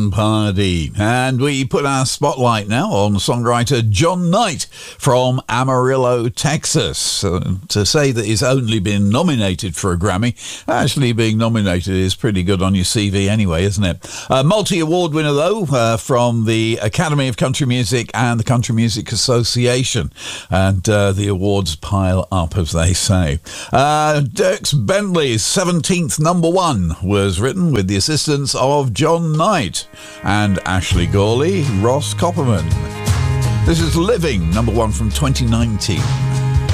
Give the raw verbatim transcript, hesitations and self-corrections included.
Party. And we put our spotlight now on songwriter John Knight from Amarillo, Texas. Uh, to say that he's only been nominated for a Grammy, actually being nominated is pretty good on your C V anyway, isn't it? A multi-award winner, though, uh, from the Academy of Country Music and the Country Music Association. And uh, the awards pile up, as they say. Uh, Dierks Bentley's seventeenth number one was written with the assistance of John Knight and Ashley Gawley, Ross Copperman. This is Living, number one from twenty nineteen.